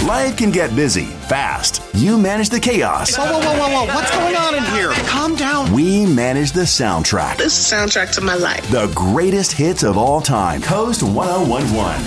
Life can get busy fast. You manage the chaos. Whoa. What's going on in here? Calm down. We manage the soundtrack. This is the soundtrack to my life. The greatest hits of all time. Coast 1011.